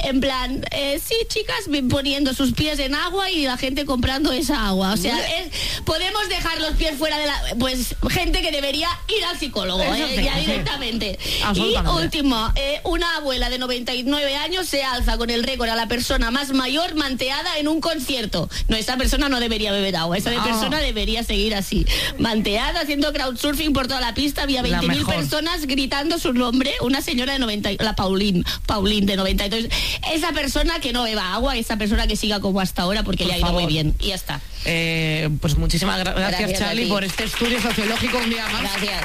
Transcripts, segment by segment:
en plan, sí, chicas poniendo sus pies en agua y la gente comprando esa agua. O sea, podemos dejar los pies fuera de la... Pues gente que debería ir al psicólogo, ya directamente. Y último, una abuela de 99 años se alza con el récord a la persona más mayor manteada en un concierto. No, esta persona no debería beber agua, esta persona debería seguir así, manteada, haciendo crowdsurfing por toda la pista. Había 20.000 personas gritando su nombre. Una señora de 90, la Pauline de 92. Esa persona que no beba agua, esa persona que siga como hasta ahora porque le ha ido muy bien. Y ya está. Pues muchísimas gracias, Charlie, por este estudio sociológico un día más. Gracias.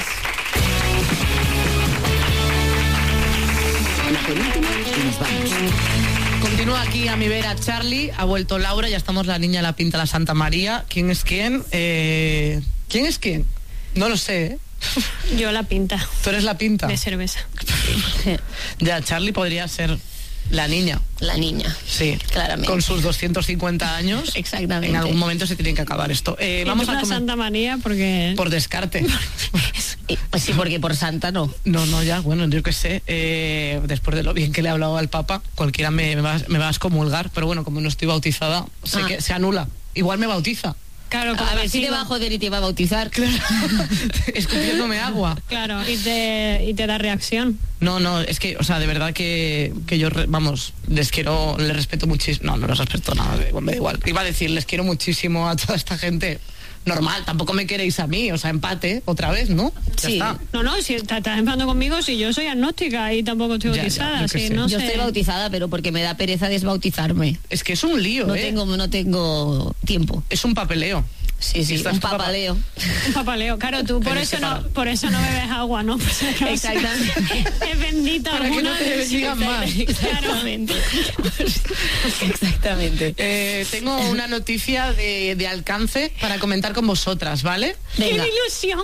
La penúltima y nos vamos. Continúa aquí a mi vera Charlie, ha vuelto Laura, ya estamos la niña, la pinta, la Santa María. ¿Quién es quién? ¿Quién es quién? No lo sé, ¿eh? Yo la pinta. ¿Tú eres la pinta? De cerveza. Ya, Charlie podría ser la niña. La niña. Sí, claramente. Con sus 250 años. Exactamente. En algún momento se tiene que acabar esto. Vamos a la Santa María porque... Por descarte. Pues sí, porque por santa no. No, ya, bueno, yo qué sé. Después de lo bien que le he hablado al Papa, cualquiera me va a excomulgar, pero bueno, como no estoy bautizada, sé que se anula. Igual me bautiza. Claro, a ver si te va a joder y te va a bautizar. Claro. Escupiéndome agua. Claro, y te da reacción. No, es que, o sea, de verdad que yo, les respeto muchísimo. No les respeto nada, me da igual. Iba a decir, les quiero muchísimo a toda esta gente. Normal, tampoco me queréis a mí, o sea, empate otra vez, ¿no? Sí. Ya está. No, si estás empatando conmigo, si yo soy agnóstica y tampoco estoy bautizada. Yo estoy bautizada, pero porque me da pereza desbautizarme. Es que es un lío, no tengo tiempo. Es un papeleo. Sí, un papaleo. Un papaleo. Claro, tú por eso no bebes agua, ¿no? Pues, exactamente. Es bendita. Para que no te bendigan más. Exactamente. Exactamente. Tengo una noticia de alcance para comentar con vosotras, ¿vale? Venga. ¡Qué ilusión!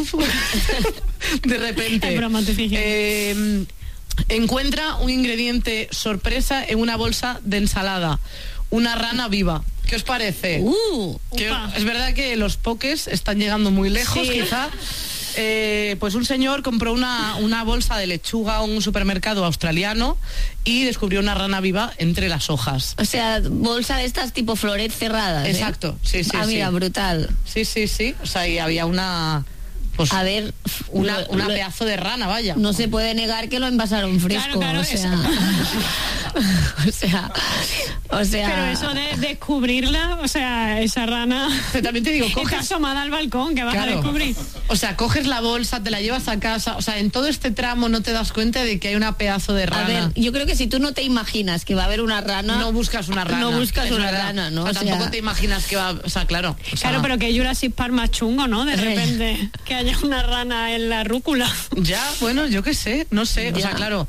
De repente. Es broma, te fijas. Encuentra un ingrediente sorpresa en una bolsa de ensalada. Una rana viva. ¿Qué os parece? Es verdad que los pokés están llegando muy lejos, quizá. Pues un señor compró una bolsa de lechuga a un supermercado australiano y descubrió una rana viva entre las hojas. O sea, bolsa de estas tipo floret cerradas. Exacto, sí. Mira, brutal. Sí. O sea, y había una... Pues a ver, una pedazo de rana, vaya. No se puede negar que lo envasaron fresco. Claro, o sea. Pero eso de descubrirla, o sea, esa rana. Pero también te digo, está asomada al balcón, que vas a descubrir. O sea, coges la bolsa, te la llevas a casa. O sea, en todo este tramo no te das cuenta de que hay una pedazo de rana. A ver, yo creo que si tú no te imaginas que va a haber una rana, no buscas una rana. No buscas una rana, ¿no? O sea, tampoco te imaginas que va. O sea, claro. Claro, pero que Jurassic Park más chungo, ¿no? De repente que haya una rana en la rúcula. Ya, bueno, yo qué sé, no sé. O sea, claro.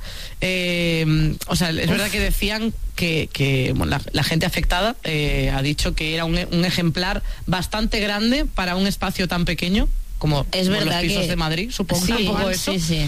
O sea, es verdad que decían que bueno, la gente afectada ha dicho que era un ejemplar bastante grande para un espacio tan pequeño como es verdad los pisos de Madrid, supongo. Sí, un poco eso. Sí.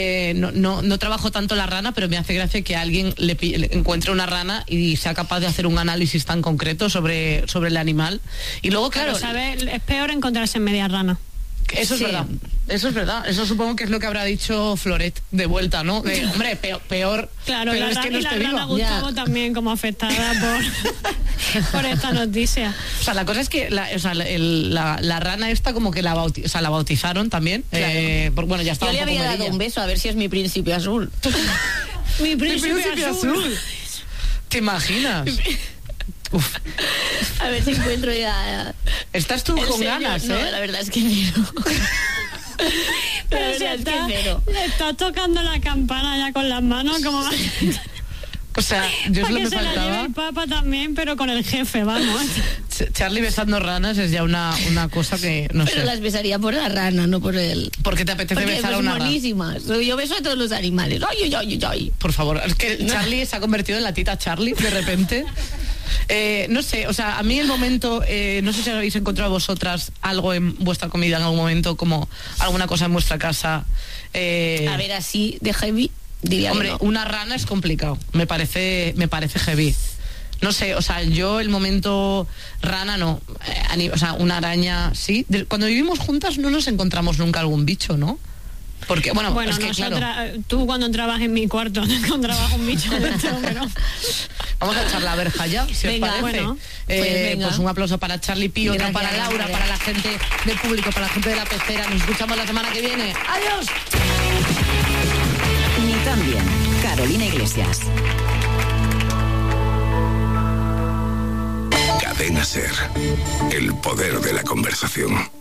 No trabajo tanto la rana, pero me hace gracia que alguien le encuentre una rana y sea capaz de hacer un análisis tan concreto sobre el animal. Y luego, claro, ¿sabes? Es peor encontrarse en media rana. Eso es verdad. Eso supongo que es lo que habrá dicho Floret de vuelta, ¿no? Hombre, peor. Claro, pero la rana Gustavo también como afectada por esta noticia. O sea, la cosa es que la rana esta como que la bautizaron también. Claro. Bueno, ya estaba. Yo le había dado un beso a ver si es mi príncipe azul. Mi príncipe azul. ¿Te imaginas? Uf. A ver si encuentro ya. Estás tú con ganas, no, la verdad es que no. Pero si estás tocando la campana ya con las manos como... O sea, yo es lo que me faltaba. Para que se la lleve el Papa también, pero con el jefe, vamos. Charlie besando ranas es ya una cosa que no sé. Pero las besaría por la rana, no por él. ¿Por qué te apetece besar a una rana? Buenísimas. Yo beso a todos los animales. Ay. Por favor, es que Charlie se ha convertido en la tita Charlie de repente. No sé, o sea, a mí el momento, no sé si habéis encontrado vosotras algo en vuestra comida en algún momento, como alguna cosa en vuestra casa. A ver, así de heavy, diría. Hombre, no. Una rana es complicado, me parece heavy. No sé, o sea, yo el momento rana no, o sea, una araña sí. Cuando vivimos juntas no nos encontramos nunca algún bicho, ¿no? Porque, bueno es que, claro, tú cuando entrabas en mi cuarto encontrabas un bicho dentro, pero... Vamos a echar la verja ya, si os parece. Bueno, pues un aplauso para Charlie Pi, otro para Laura, para la gente del público, para la gente de la pecera. Nos escuchamos la semana que viene. ¡Adiós! Ni tan bien. Carolina Iglesias. Cadena SER. El poder de la conversación.